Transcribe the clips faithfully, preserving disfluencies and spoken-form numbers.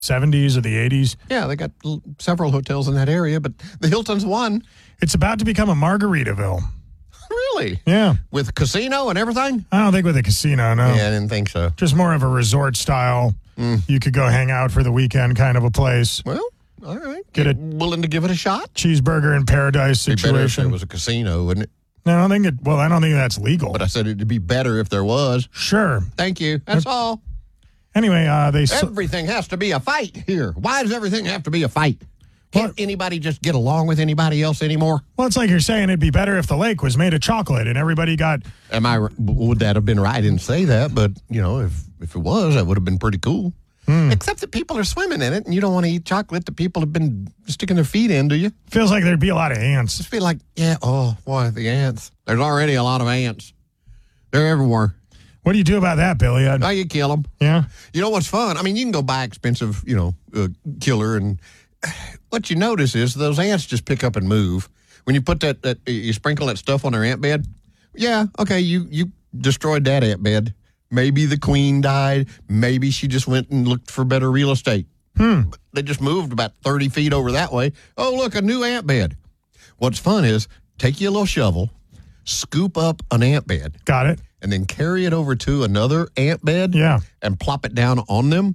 seventies or the eighties. Yeah, they got l- several hotels in that area, but the Hilton's one. It's about to become a Margaritaville. Really? Yeah. With casino and everything? I don't think with a casino, no. Yeah, I didn't think so. Just more of a resort style. Mm. You could go hang out for the weekend kind of a place. Well, all right. Get You're it. willing to give it a shot? Cheeseburger in paradise It'd be better if situation. there was a casino, wouldn't it? No, I don't think it, well, I don't think that's legal. But I said it'd be better if there was. Sure. Thank you. That's all. Anyway, uh, they... So- Everything has to be a fight here. Why does everything have to be a fight? Can't Well- anybody just get along with anybody else anymore? well, it's like you're saying it'd be better if the lake was made of chocolate and everybody got... Am I? Would that have been right? I didn't say that, but you know, if if it was, that would have been pretty cool. Hmm. Except that people are swimming in it, and you don't want to eat chocolate that people have been sticking their feet in, do you? Feels like there'd be a lot of ants. Just feel like, yeah, oh boy, the ants. There's already a lot of ants. They're everywhere. What do you do about that, Billy? I'd- Now you kill them. yeah? You know what's fun? I mean, you can go buy expensive, you know, uh, killer, and what you notice is those ants just pick up and move. When you put that, that you sprinkle that stuff on their ant bed, yeah, okay, you you destroyed that ant bed. Maybe the queen died. Maybe she just went and looked for better real estate. Hmm. They just moved about thirty feet over that way. Oh, look, a new ant bed. What's fun is take you a little shovel, scoop up an ant bed, Got it. and then carry it over to another ant bed Yeah. and plop it down on them.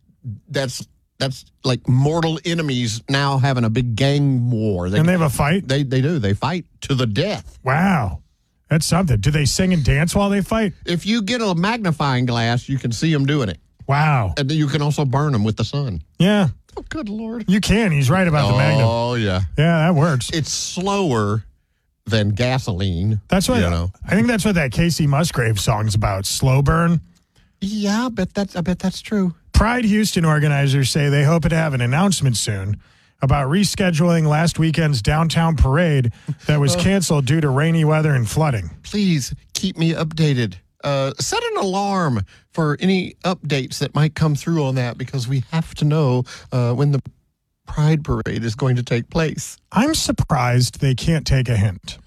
That's that's like mortal enemies now having a big gang war. They, And they have a fight? they they do. They fight to the death. Wow. That's something. Do they sing and dance while they fight? If you get a magnifying glass, you can see them doing it. Wow. And then you can also burn them with the sun. Yeah. Oh, good Lord. You can. He's right about the magnum. Oh, yeah. Yeah, that works. It's slower than gasoline. That's what you know. I think that's what that Casey Musgrave song's about. Slow burn. Yeah, I bet that's, I bet that's true. Pride Houston organizers say they hope to have an announcement soon about rescheduling last weekend's downtown parade that was canceled due to rainy weather and flooding. Please keep me updated. Uh, set an alarm for any updates that might come through on that because we have to know uh, when the Pride Parade is going to take place. I'm surprised they can't take a hint.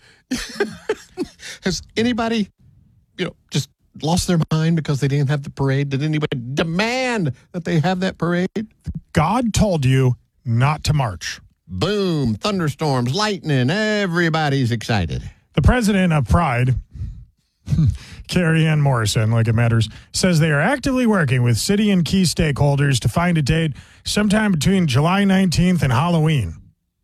Has anybody, you know, just lost their mind because they didn't have the parade? Did anybody demand that they have that parade? God told you not to march. Boom, thunderstorms, lightning, everybody's excited. The president of Pride, Carrie Ann Morrison, like it matters, says they are actively working with city and key stakeholders to find a date sometime between July nineteenth and Halloween.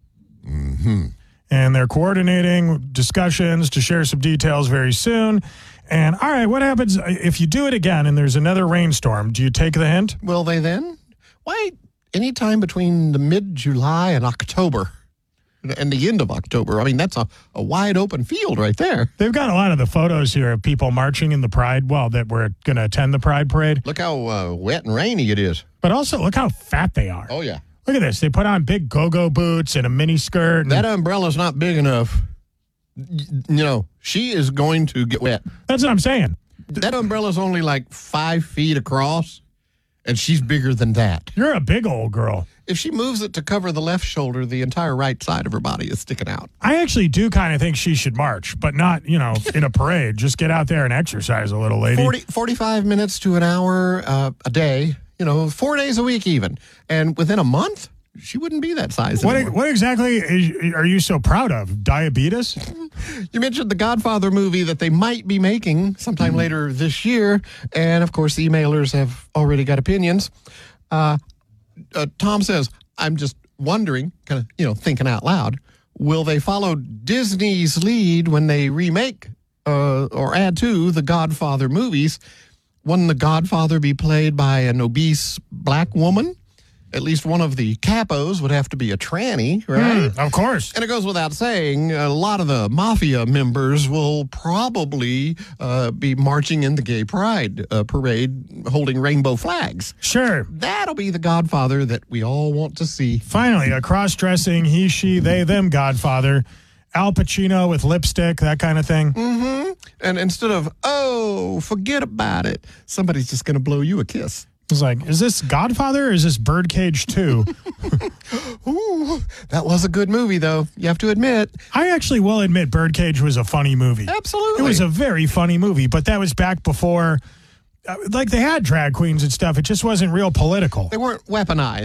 Mm-hmm. And they're coordinating discussions to share some details very soon. And all right, what happens if you do it again and there's another rainstorm? Do you take the hint? Will they then? Why anytime between the mid-July and October and the end of October? I mean, that's a, a wide open field right there. They've got a lot of the photos here of people marching in the Pride, well, that were going to attend the Pride Parade. Look how uh, wet and rainy it is. But also, look how fat they are. Oh, yeah. Look at this. They put on big go-go boots and a mini skirt. And That umbrella's not big enough. Y- You know, she is going to get wet. that's what I'm saying. That umbrella's only like five feet across, and she's bigger than that. You're a big old girl. If she moves it to cover the left shoulder, the entire right side of her body is sticking out. I actually do kind of think she should march, but not, you know, in a parade. Just get out there and exercise a little, lady. forty, forty-five minutes to an hour uh, a day, you know, four days a week even. And within a month, she wouldn't be that size What, anymore. what exactly is, are you so proud of? Diabetes? You mentioned the Godfather movie that they might be making sometime Mm-hmm. later this year. And, of course, the emailers have already got opinions. Uh, uh, Tom says, I'm just wondering, kind of, you know, thinking out loud, will they follow Disney's lead when they remake uh, or add to the Godfather movies? Wouldn't the Godfather be played by an obese black woman? At least one of the capos would have to be a tranny, right? Hmm, of course. And it goes without saying, a lot of the mafia members will probably uh, be marching in the gay pride uh, parade holding rainbow flags. Sure. That'll be the Godfather that we all want to see. Finally, a cross-dressing he, she, they, them Godfather. Al Pacino with lipstick, that kind of thing. Mm-hmm. And instead of, oh, forget about it, somebody's just going to blow you a kiss. It's like, is this Godfather or is this Birdcage two? Ooh, that was a good movie, though. You have to admit. I actually will admit Birdcage was a funny movie. Absolutely. It was a very funny movie, but that was back before, uh, like they had drag queens and stuff. It just wasn't real political. They weren't weaponized.